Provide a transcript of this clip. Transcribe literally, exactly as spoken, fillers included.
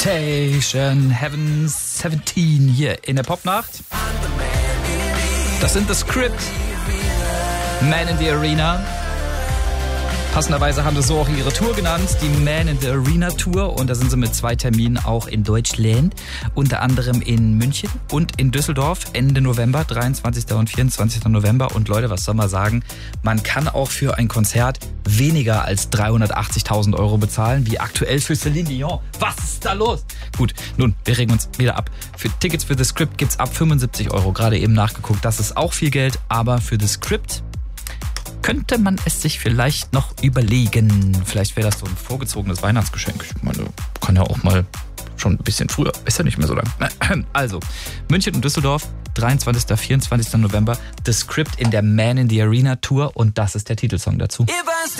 Temptation Heaven siebzehn hier in der Popnacht. Das sind The Script, Man in the Arena. Passenderweise haben sie so auch ihre Tour genannt, die Man in the Arena Tour. Und da sind sie mit zwei Terminen auch in Deutschland, unter anderem in München und in Düsseldorf Ende November, dreiundzwanzigsten und vierundzwanzigsten November. Und Leute, was soll man sagen, man kann auch für ein Konzert weniger als dreihundertachtzigtausend Euro bezahlen, wie aktuell für Celine Dion. Was ist da los? Gut, nun, wir regen uns wieder ab. Für Tickets für The Script gibt's ab fünfundsiebzig Euro, gerade eben nachgeguckt. Das ist auch viel Geld, aber für The Script könnte man es sich vielleicht noch überlegen. Vielleicht wäre das so ein vorgezogenes Weihnachtsgeschenk. Ich meine, kann ja auch mal schon ein bisschen früher. Ist ja nicht mehr so lang. Also, München und Düsseldorf, dreiundzwanzigsten und vierundzwanzigsten November. The Script in der Man in the Arena Tour. Und das ist der Titelsong dazu.